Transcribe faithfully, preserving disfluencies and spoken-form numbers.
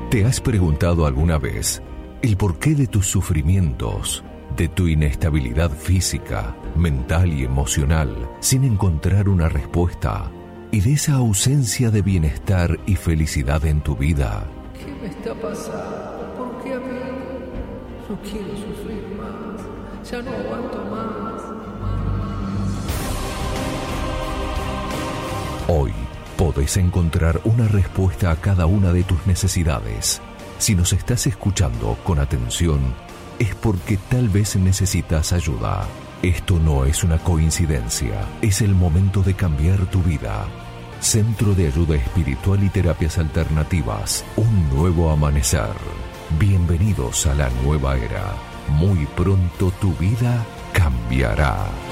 ¿Te has preguntado alguna vez el porqué de tus sufrimientos, de tu inestabilidad física, mental y emocional, sin encontrar una respuesta, y de esa ausencia de bienestar y felicidad en tu vida? ¿Qué me está pasando? ¿Por qué a mí? No quiero sufrir más. Ya no aguanto más. Hoy podés encontrar una respuesta a cada una de tus necesidades. Si nos estás escuchando con atención, es porque tal vez necesitas ayuda. Esto no es una coincidencia, es el momento de cambiar tu vida. Centro de Ayuda Espiritual y Terapias Alternativas, un nuevo amanecer. Bienvenidos a la nueva era. Muy pronto tu vida cambiará.